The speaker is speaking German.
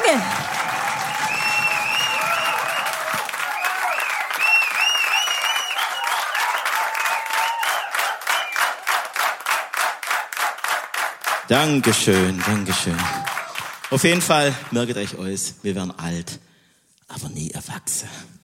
Morgen. Dankeschön, Dankeschön. Auf jeden Fall, merkt euch aus, wir werden alt, aber nie erwachsen.